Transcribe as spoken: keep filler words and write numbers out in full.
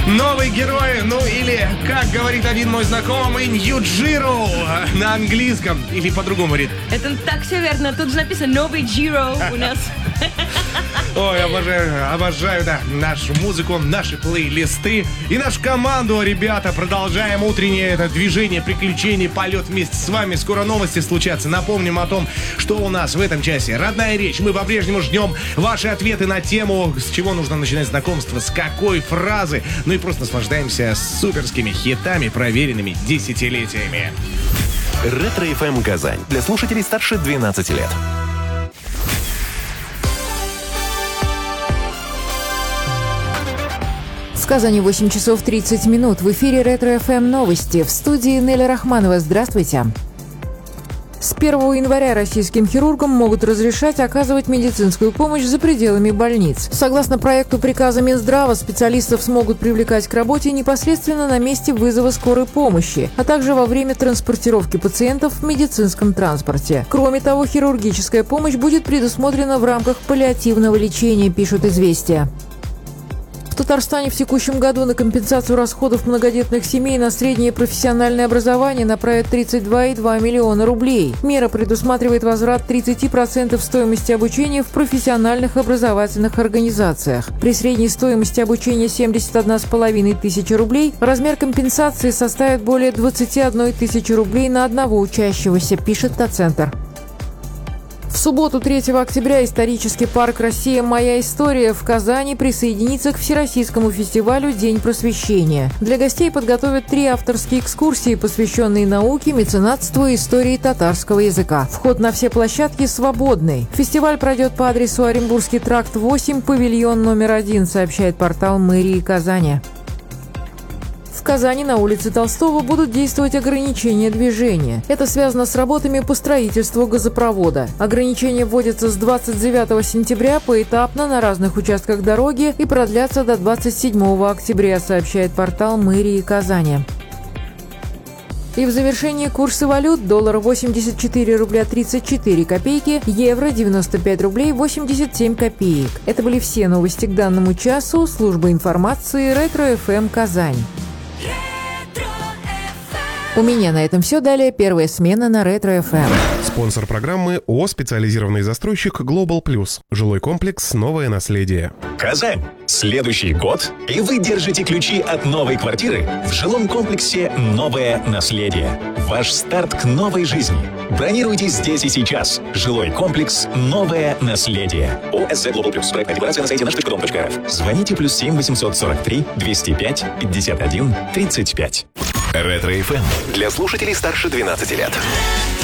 Новый герой, ну или, как говорит один мой знакомый, Нью-Джиро на английском. Или по-другому говорит. Это так все верно. Тут же написано новый Джиро у нас. Ой, обожаю, обожаю, да, нашу музыку, наши плейлисты и нашу команду, ребята. Продолжаем утреннее это движение, приключение, полет вместе с вами. Скоро новости случатся. Напомним о том, что у нас в этом часе родная речь. Мы по-прежнему ждем ваши ответы на тему, с чего нужно начинать знакомство, с какой фразы. Ну и просто наслаждаемся суперскими хитами, проверенными десятилетиями. Ретро-эф эм Казань. Для слушателей старше двенадцати лет. В Казани восемь часов тридцать минут. В эфире Ретро-эф эм новости. В студии Неля Рахманова. Здравствуйте. С первого января российским хирургам могут разрешать оказывать медицинскую помощь за пределами больниц. Согласно проекту приказа Минздрава, специалистов смогут привлекать к работе непосредственно на месте вызова скорой помощи, а также во время транспортировки пациентов в медицинском транспорте. Кроме того, хирургическая помощь будет предусмотрена в рамках паллиативного лечения, пишут «Известия». В Татарстане в текущем году на компенсацию расходов многодетных семей на среднее профессиональное образование направят тридцать два и два миллиона рублей. Мера предусматривает возврат тридцати процентов стоимости обучения в профессиональных образовательных организациях. При средней стоимости обучения семьдесят одна с половиной тысячи рублей размер компенсации составит более двадцати одной тысячи рублей на одного учащегося, пишет Тацентр. В субботу, третьего октября, исторический парк «Россия. Моя история» в Казани присоединится к Всероссийскому фестивалю «День просвещения». Для гостей подготовят три авторские экскурсии, посвященные науке, меценатству и истории татарского языка. Вход на все площадки свободный. Фестиваль пройдет по адресу Оренбургский тракт восемь, павильон номер один, сообщает портал мэрии Казани. В Казани на улице Толстого будут действовать ограничения движения. Это связано с работами по строительству газопровода. Ограничения вводятся с двадцать девятого сентября поэтапно на разных участках дороги и продлятся до двадцать седьмого октября, сообщает портал мэрии Казани. И в завершении курсы валют: доллар восемьдесят четыре рубля тридцать четыре копейки, евро девяносто пять рублей восемьдесят семь копеек. Это были все новости к данному часу. Служба информации Ретро-эф эм Казань. У меня на этом все. Далее первая смена на Ретро-эф эм. Спонсор программы ООО «Специализированный застройщик Global Plus». Жилой комплекс «Новое наследие». Казань. Следующий год, и вы держите ключи от новой квартиры в жилом комплексе «Новое наследие». Ваш старт к новой жизни. Бронируйте здесь и сейчас. Жилой комплекс «Новое наследие». ОСЗ Global Plus. Проектная декларация на сайте наш точка дом точка рф. Звоните плюс семь восемьсот сорок три двести пять пятьдесят один тридцать пять. Ретро-эф эм для слушателей старше двенадцати лет.